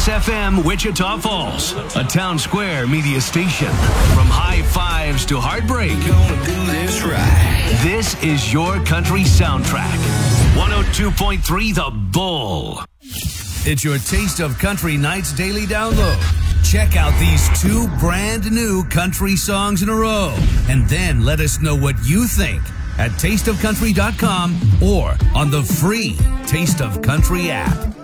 Kiss FM Wichita Falls, a Town Square media station. From high fives to heartbreak, Gonna do this right. this is your country soundtrack. 102.3 The Bull. It's your Taste of Country Night's daily download. Check out these 2 brand new country songs in a row, and then let us know what you think at tasteofcountry.com or on the free Taste of Country app.